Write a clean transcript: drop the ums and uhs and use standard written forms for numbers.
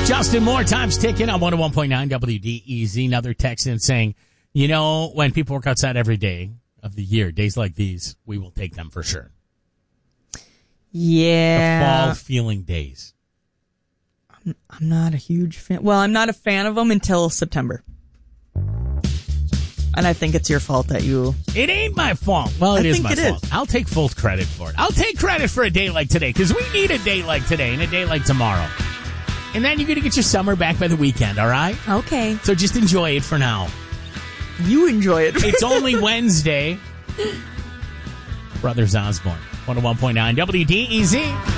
Justin Moore, time's ticking on 101.9 WDEZ. Another text in saying, when people work outside every day of the year, days like these, we will take them for sure. Yeah. The fall feeling days. I'm not a huge fan. Well, I'm not a fan of them until September. And I think it's your fault that you... It ain't my fault. Well, it is my fault. I'll take full credit for it. I'll take credit for a day like today, because we need a day like today and a day like tomorrow. And then you're going to get your summer back by the weekend, all right? Okay. So just enjoy it for now. You enjoy it. It's only Wednesday. Brothers Osborne, 101.9 WDEZ.